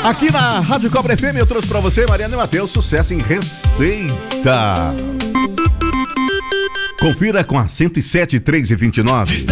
Aqui na Rádio Cobra FM eu trouxe pra você, Mariana e Matheus, sucesso em receita. Confira com a 107, 3 e 29.